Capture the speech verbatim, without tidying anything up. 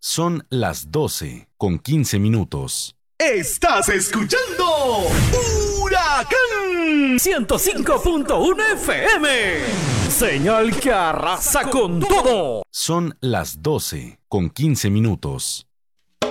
Son las doce con quince minutos. Estás escuchando Huracán ciento cinco punto uno F M. Señal que arrasa con todo. Son las doce con quince minutos.